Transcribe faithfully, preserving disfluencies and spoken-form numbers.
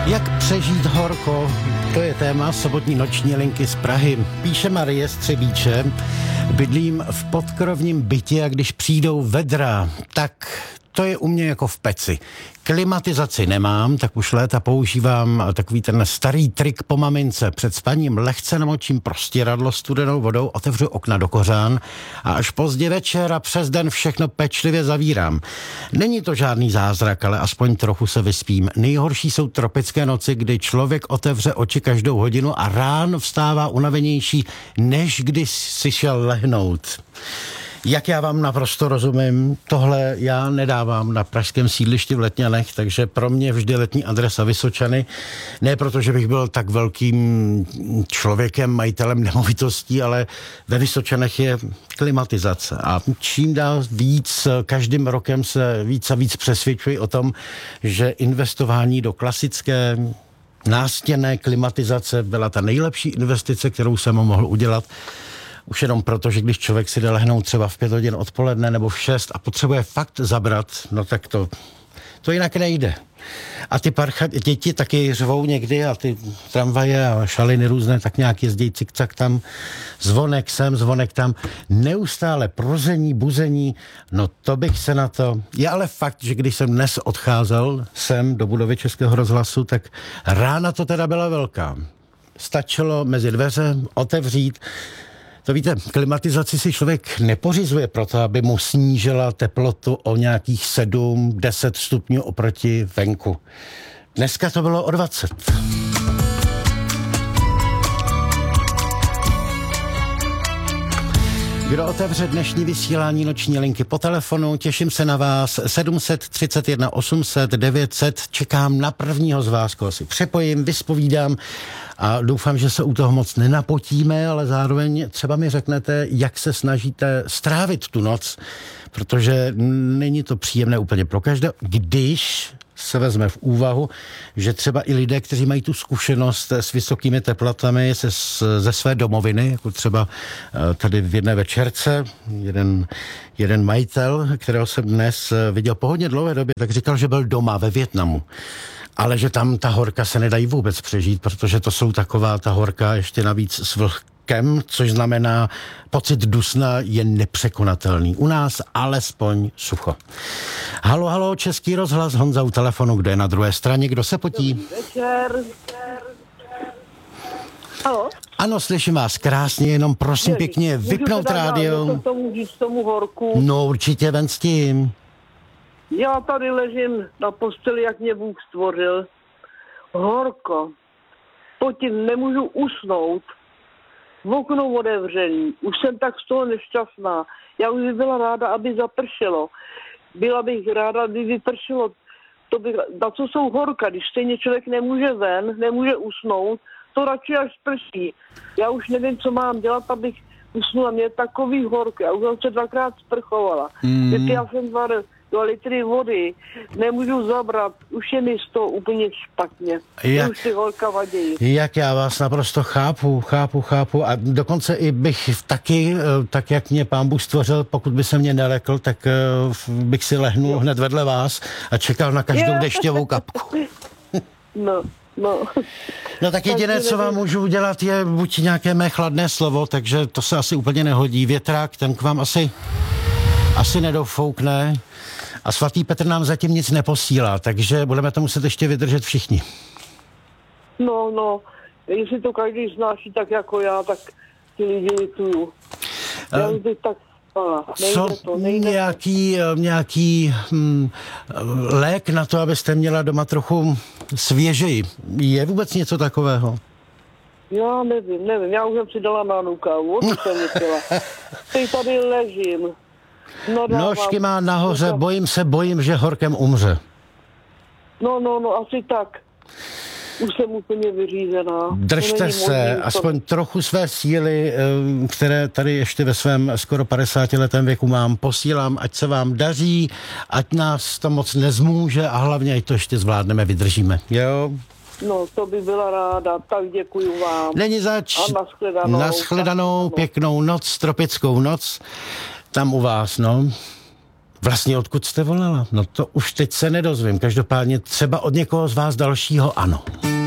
Jak přežít horko, to je téma sobotní noční linky z Prahy. Píše Marie z Třebíče. Bydlím v podkrovním bytě a když přijdou vedra, tak to je u mě jako v peci. Klimatizaci nemám, tak už léta používám takový ten starý trik po mamince. Před spaním lehce namočím prostěradlo studenou vodou, otevřu okna do kořán a až pozdě večer a přes den všechno pečlivě zavírám. Není to žádný zázrak, ale aspoň trochu se vyspím. Nejhorší jsou tropické noci, kdy člověk otevře oči každou hodinu a ráno vstává unavenější, než když si šel lehnout. Jak já vám naprosto rozumím, tohle já nedávám na pražském sídlišti v Letňanech, takže pro mě vždy letní adresa Vysočany. Ne proto, že bych byl tak velkým člověkem, majitelem nemovitostí, ale ve Vysočanech je klimatizace. A čím dál víc, každým rokem se víc a víc přesvědčuji o tom, že investování do klasické nástěnné klimatizace byla ta nejlepší investice, kterou jsem mohl udělat. Už jenom proto, že když člověk si jde lehnout třeba v pět hodin odpoledne nebo v šest a potřebuje fakt zabrat, no tak to, to jinak nejde. A ty parcha, děti taky řvou někdy a ty tramvaje a šaliny různé tak nějak jezdí cikcak tam, zvonek sem, zvonek tam, neustále prození, buzení, no to bych se na to... Je ale fakt, že když jsem dnes odcházel sem do budovy Českého rozhlasu, tak rána to teda byla velká. Stačilo mezi dveře otevřít. To víte, klimatizaci si člověk nepořizuje proto, aby mu snížila teplotu o nějakých sedm deset stupňů oproti venku. Dneska to bylo o dvacet. Kdo otevře dnešní vysílání noční linky po telefonu, těším se na vás. sedm set třicet jedna osm set devět set, čekám na prvního z vás, koho si přepojím, vyspovídám a doufám, že se u toho moc nenapotíme, ale zároveň třeba mi řeknete, jak se snažíte strávit tu noc, protože není to příjemné úplně pro každého, když se vezme v úvahu, že třeba i lidé, kteří mají tu zkušenost s vysokými teplotami se, ze své domoviny, jako třeba tady v jedné večerce, jeden, jeden majitel, kterého jsem dnes viděl po hodně dlouhé době, tak říkal, že byl doma ve Vietnamu. Ale že tam ta horka se nedají vůbec přežít, protože to jsou taková ta horka ještě navíc s vlhkem, což znamená pocit dusna je nepřekonatelný. U nás alespoň sucho. Halo, halo, Český rozhlas, Honza u telefonu, kdo je na druhé straně, kdo se potí? Dobrý večer. Halo? Ano, slyším vás krásně, jenom prosím Ježiš, pěkně vypnout rádio. Můžu tomu říct tomu horku? No určitě, ven s tím. Já tady ležím na posteli, jak mě Bůh stvořil. Horko. Potím, nemůžu usnout. V okno otevřený. Už jsem tak z toho nešťastná. Já už bych byla ráda, aby zapršelo. Byla bych ráda, aby vypršelo. To bych, na co jsou horka, když stejně člověk nemůže ven, nemůže usnout, to radši až sprší. Já už nevím, co mám dělat, abych usnula. Mě je takový horko. Já už jsem se dvakrát sprchovala. Mm. Vypila jsem dva, dva litry vody. Nemůžu zabrat. Už je mi z toho úplně špatně. Jak, už ty horka vadějí. Jak já vás naprosto chápu, chápu, chápu. A dokonce i bych taky, tak jak mě Pán Bůh stvořil, pokud by se mě nelekl, tak bych si lehnul jo. hned vedle vás a čekal na každou jo. dešťovou kapku. No. No. no tak jediné, co vám můžu udělat, je buď nějaké mé chladné slovo, takže to se asi úplně nehodí. Větrák, ten k vám asi, asi nedofoukne a svatý Petr nám zatím nic neposílá, takže budeme to muset ještě vydržet všichni. No, no, jestli to každý znáší tak jako já, tak ty lidi lituju. Já uh, bych tak Co to, nějaký, nějaký hm, lék na to, abyste měla doma trochu svěžeji? Je vůbec něco takového? Já nevím, nevím. Já už jsem si dala na kávu. jsem nechtěla. Teď tady ležím. Nadávám. Nožky má nahoře, bojím se, bojím, že horkem umře. No, no, no, asi tak. Už jsem úplně vyřízená. Držte se, aspoň trochu své síly, které tady ještě ve svém skoro padesátiletém věku mám, posílám, ať se vám daří, ať nás to moc nezmůže a hlavně, ať to ještě zvládneme, vydržíme. Jo? No, to by byla ráda, tak děkuju vám. Není zač. A nashledanou. Nashledanou, pěknou noc, tropickou noc, tam u vás, no. Vlastně odkud jste volala? No to už teď se nedozvím. Každopádně třeba od někoho z vás dalšího ano.